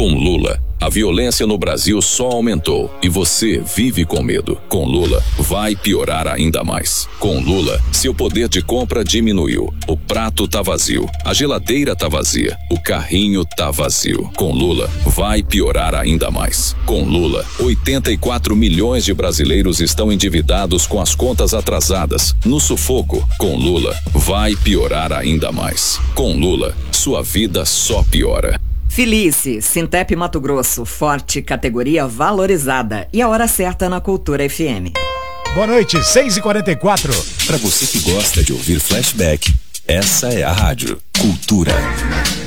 Com Lula, a violência no Brasil só aumentou e você vive com medo. Com Lula, vai piorar ainda mais. Com Lula, seu poder de compra diminuiu. O prato tá vazio, a geladeira tá vazia, o carrinho tá vazio. Com Lula, vai piorar ainda mais. Com Lula, 84 milhões de brasileiros estão endividados com as contas atrasadas, no sufoco. Com Lula, vai piorar ainda mais. Com Lula, sua vida só piora. Felice, Sintep Mato Grosso, forte, categoria valorizada e a hora certa na Cultura FM. Boa noite, 6h44. Para você que gosta de ouvir flashback, essa é a Rádio Cultura.